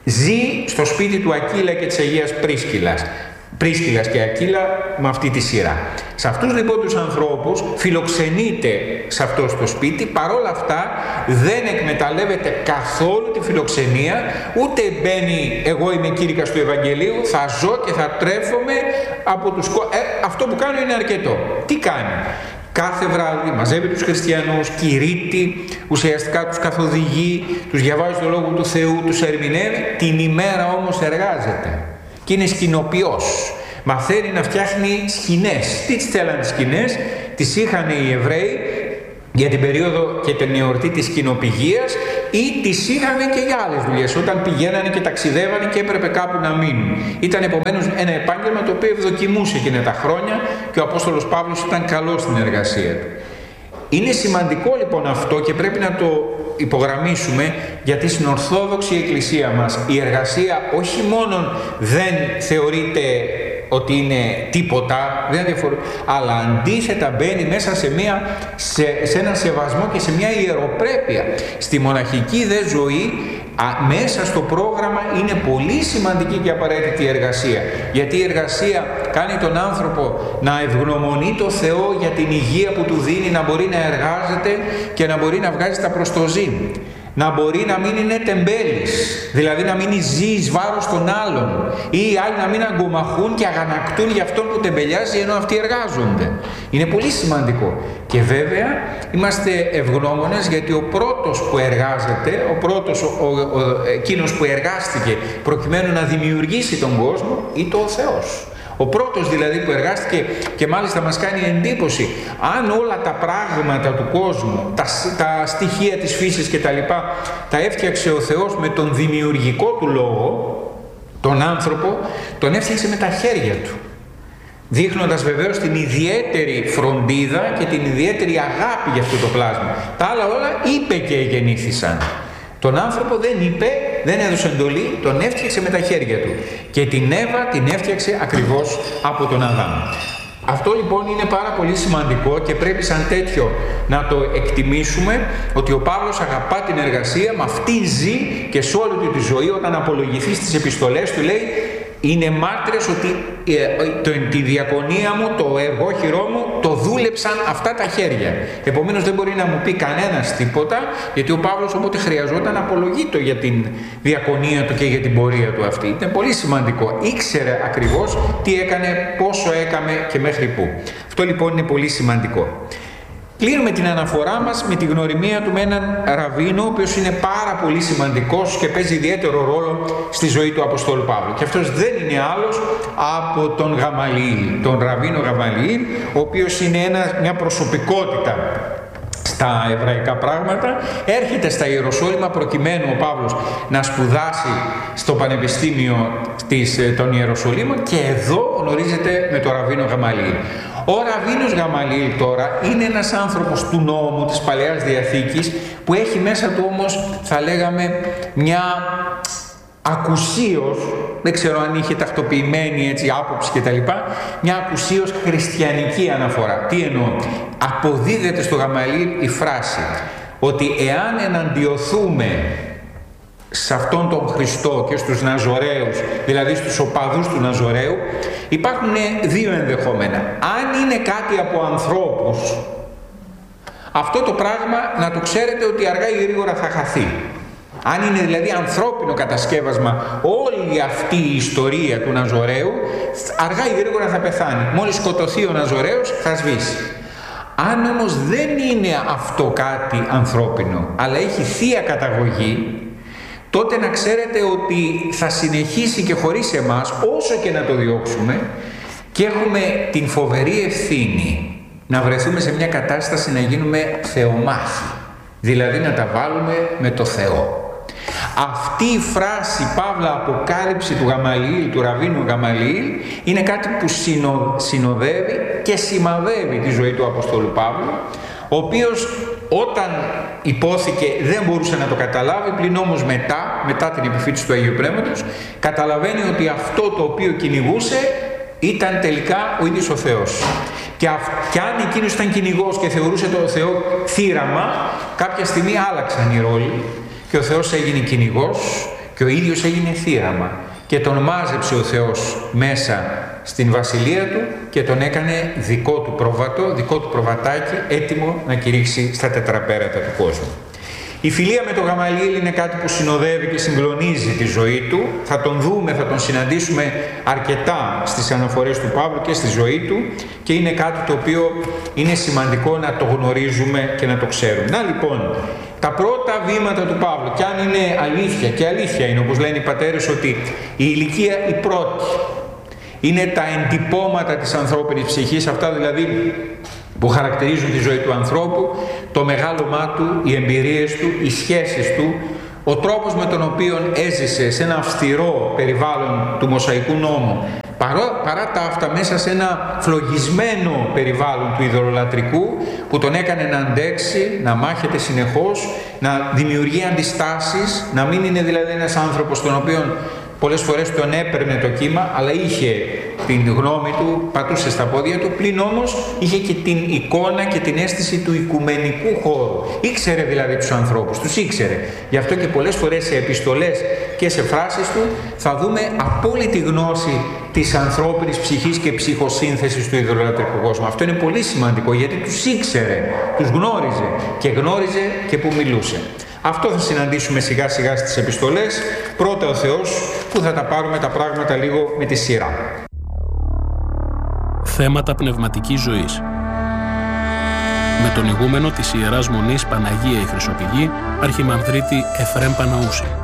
ζει στο σπίτι του Ακύλα και της Αγίας Πρίσκυλας και Ακύλα με αυτή τη σειρά. Σε αυτούς λοιπόν τους ανθρώπους φιλοξενείται σε αυτό το σπίτι, παρόλα αυτά δεν εκμεταλλεύεται καθόλου τη φιλοξενία, ούτε μπαίνει εγώ είμαι κήρυκας του Ευαγγελίου, θα ζω και θα τρέφομαι από τους... αυτό που κάνω είναι αρκετό. Τι κάνει? Κάθε βράδυ μαζεύει τους χριστιανούς, κηρύττει, ουσιαστικά τους καθοδηγεί, τους διαβάζει το Λόγο του Θεού, τους ερμηνεύει, την ημέρα όμως εργάζεται και είναι σκηνοποιός. Μαθαίνει να φτιάχνει σκηνές. Τι θέλαν τις σκηνές? Τις είχαν οι Εβραίοι για την περίοδο και την εορτή της σκηνοπηγίας ή τις είχαν και για άλλες δουλειές, όταν πηγαίνανε και ταξιδεύανε και έπρεπε κάπου να μείνουν. Ήταν επομένως ένα επάγγελμα το οποίο ευδοκιμούσε εκείνα τα χρόνια και ο Απόστολος Παύλος ήταν καλός στην εργασία του. Είναι σημαντικό λοιπόν αυτό και πρέπει να το υπογραμμίσουμε, γιατί στην Ορθόδοξη Εκκλησία μας η εργασία όχι μόνο δεν θεωρείται ότι είναι τίποτα, δεν διαφορετικό, αλλά αντίθετα μπαίνει μέσα σε ένα σεβασμό και σε μια ιεροπρέπεια. Στη μοναχική δε ζωή μέσα στο πρόγραμμα είναι πολύ σημαντική και απαραίτητη η εργασία, γιατί η εργασία κάνει τον άνθρωπο να ευγνωμονεί το Θεό για την υγεία που του δίνει, να μπορεί να εργάζεται και να μπορεί να βγάζει τα προστοζήν, να μπορεί να μην είναι τεμπέλης, δηλαδή να μην ζει εις βάρος των άλλων, ή οι άλλοι να μην αγκομαχούν και αγανακτούν για αυτόν που τεμπελιάζει ενώ αυτοί εργάζονται. Είναι πολύ σημαντικό. Και βέβαια είμαστε ευγνώμονες, γιατί ο πρώτος που εργάζεται, ο πρώτος εκείνος που εργάστηκε προκειμένου να δημιουργήσει τον κόσμο, ήταν ο Θεός. Ο πρώτος δηλαδή που εργάστηκε, και μάλιστα μας κάνει εντύπωση, αν όλα τα πράγματα του κόσμου, τα στοιχεία της φύσης και τα λοιπά, τα έφτιαξε ο Θεός με τον δημιουργικό του λόγο, τον άνθρωπο, τον έφτιαξε με τα χέρια του, δείχνοντας βεβαίως την ιδιαίτερη φροντίδα και την ιδιαίτερη αγάπη για αυτό το πλάσμα. Τα άλλα όλα είπε και γεννήθησαν. Τον άνθρωπο δεν είπε, δεν έδωσε εντολή, τον έφτιαξε με τα χέρια του. Και την Εύα την έφτιαξε ακριβώς από τον Αδάμ. Αυτό λοιπόν είναι πάρα πολύ σημαντικό και πρέπει σαν τέτοιο να το εκτιμήσουμε, ότι ο Παύλος αγαπά την εργασία, με αυτή ζει και σε όλη του τη ζωή. Όταν απολογηθεί στις επιστολές του λέει, είναι μάρτυρες ότι τη διακονία μου, το εργόχειρό μου, το δούλεψαν αυτά τα χέρια. Επομένως δεν μπορεί να μου πει κανένας τίποτα, γιατί ο Παύλος όποτε χρειαζόταν απολογείτο για την διακονία του και για την πορεία του αυτή. Ήταν πολύ σημαντικό. Ήξερε ακριβώς τι έκανε, πόσο έκαμε και μέχρι πού. Αυτό λοιπόν είναι πολύ σημαντικό. Κλείνουμε την αναφορά μας με τη γνωριμία του με έναν ραβίνο, ο οποίος είναι πάρα πολύ σημαντικός και παίζει ιδιαίτερο ρόλο στη ζωή του Αποστόλου Παύλου. Και αυτός δεν είναι άλλος από τον Γαμαλιήλ, τον ραβίνο Γαμαλιήλ, ο οποίος είναι μια προσωπικότητα στα εβραϊκά πράγματα. Έρχεται στα Ιεροσόλυμα προκειμένου ο Παύλος να σπουδάσει στο Πανεπιστήμιο των Ιεροσολύμων, και εδώ γνωρίζεται με τον ραβίνο Γαμαλιήλ. Ο ραβίνος Γαμαλιήλ τώρα είναι ένας άνθρωπος του νόμου της Παλαιάς Διαθήκης, που έχει μέσα του όμως, θα λέγαμε, μια ακουσίως, δεν ξέρω αν είχε τακτοποιημένη έτσι άποψη κτλ, μια ακουσίως χριστιανική αναφορά. Τι εννοώ? Αποδίδεται στο Γαμαλιήλ η φράση ότι εάν εναντιωθούμε σε αυτόν τον Χριστό και στους Ναζωραίους, δηλαδή στους οπαδούς του Ναζωραίου, υπάρχουν δύο ενδεχόμενα. Αν είναι κάτι από ανθρώπους, αυτό το πράγμα να το ξέρετε ότι αργά ή γρήγορα θα χαθεί. Αν είναι δηλαδή ανθρώπινο κατασκεύασμα όλη αυτή η ιστορία του Ναζωραίου, αργά ή γρήγορα θα πεθάνει. Μόλις σκοτωθεί ο Ναζωραίος θα σβήσει. Αν όμως δεν είναι αυτό κάτι ανθρώπινο, αλλά έχει θεία καταγωγή, τότε να ξέρετε ότι θα συνεχίσει και χωρίς εμάς, όσο και να το διώξουμε, και έχουμε την φοβερή ευθύνη να βρεθούμε σε μια κατάσταση να γίνουμε θεομάχοι, δηλαδή να τα βάλουμε με το Θεό. Αυτή η φράση, παύλα αποκάλυψη του Γαμαλιήλ, του ραβίνου Γαμαλιήλ, είναι κάτι που συνοδεύει και σημαδεύει τη ζωή του Αποστόλου Παύλου, ο οποίος όταν υπόθηκε δεν μπορούσε να το καταλάβει, πλην όμως μετά την επιφύτηση του Αγίου Πνεύματος, καταλαβαίνει ότι αυτό το οποίο κυνηγούσε ήταν τελικά ο ίδιος ο Θεός. Και αν εκείνος ήταν κυνηγός και θεωρούσε το Θεό θύραμα, κάποια στιγμή άλλαξαν οι ρόλοι και ο Θεός έγινε κυνηγός Και ο ίδιος έγινε θύραμα και τον μάζεψε ο Θεός μέσα στην βασιλεία του και τον έκανε δικό του πρόβατο, δικό του προβατάκι, έτοιμο να κηρύξει στα τετραπέρατα του κόσμου. Η φιλία με τον Γαμαλίελ είναι κάτι που συνοδεύει και συγκλονίζει τη ζωή του. Θα τον δούμε, θα τον συναντήσουμε αρκετά στις αναφορές του Παύλου και στη ζωή του και είναι κάτι το οποίο είναι σημαντικό να το γνωρίζουμε και να το ξέρουμε. Να λοιπόν, τα πρώτα βήματα του Παύλου, και αν είναι αλήθεια, και αλήθεια είναι όπως λένε οι πατέρες ότι η ηλικία η πρώτη είναι τα εντυπώματα της ανθρώπινης ψυχής, αυτά δηλαδή που χαρακτηρίζουν τη ζωή του ανθρώπου, το μεγάλωμά του, οι εμπειρίες του, οι σχέσεις του, ο τρόπος με τον οποίο έζησε σε ένα αυστηρό περιβάλλον του Μωσαϊκού νόμου, παρά τα αυτά μέσα σε ένα φλογισμένο περιβάλλον του ειδωλολατρικού που τον έκανε να αντέξει, να μάχεται συνεχώς, να δημιουργεί αντιστάσεις, να μην είναι δηλαδή ένας άνθρωπος τον οποίον πολλές φορές τον έπαιρνε το κύμα, αλλά είχε την γνώμη του, πατούσε στα πόδια του, πλην όμως είχε και την εικόνα και την αίσθηση του οικουμενικού χώρου. Ήξερε δηλαδή τους ανθρώπους, τους ήξερε. Γι' αυτό και πολλές φορές σε επιστολές και σε φράσεις του θα δούμε απόλυτη γνώση της ανθρώπινης ψυχής και ψυχοσύνθεσης του ειδωλολατρικού κόσμου. Αυτό είναι πολύ σημαντικό γιατί τους ήξερε, τους γνώριζε και γνώριζε και που μιλούσε. Αυτό θα συναντήσουμε σιγά σιγά στις επιστολές. Πρώτα ο Θεός που θα τα πάρουμε τα πράγματα λίγο με τη σειρά. Θέματα πνευματικής ζωής. Με τον ηγούμενο της Ιεράς Μονής Παναγία η Χρυσοπηγή, Αρχιμανδρίτη Εφραίμ Παναούση.